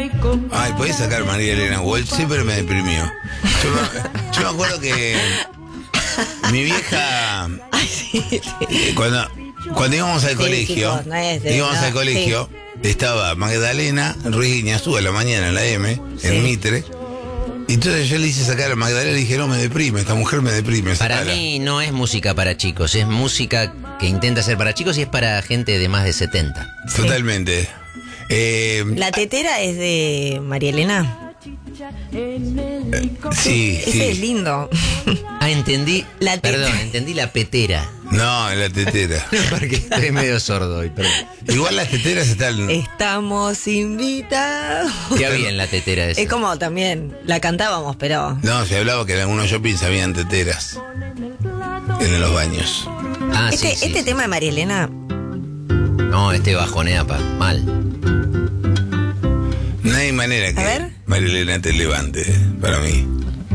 Ay, ¿podés sacar María Elena Walsh? Siempre me deprimió. Yo me acuerdo que mi vieja, Ay, sí. cuando íbamos al Sí, colegio, chicos, no es de- no, estaba Magdalena Ruiz Guiñazú a la mañana en la M, Sí. en Mitre. Y entonces yo le hice sacar a Magdalena y le dije, no, me deprime, esta mujer me deprime. Para sacala. mí no es música para chicos, es música que intenta ser para chicos y es para gente de más de 70. Totalmente. La tetera es de María Elena. Sí, Ese sí. es lindo. Ah, entendí. La teta. Perdón, entendí la petera. No, la tetera. Porque estoy medio sordo hoy, perdón. Igual las teteras están... Estamos invitados. ¿Qué había en la tetera esa? Es como también, la cantábamos, pero... No, se hablaba que en algunos shoppings habían teteras en los baños. Ah, Este sí. tema de María Elena, No, bajonea mal. No hay manera A que ver. María Elena te levante, para mí.